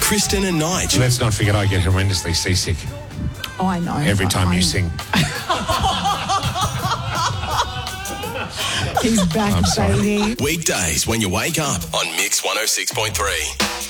Kristen and Nige. Let's not forget I get horrendously seasick Oh, I know. every time you sing. He's back, I'm sorry. baby. Weekdays when you wake up on Mix 106.3.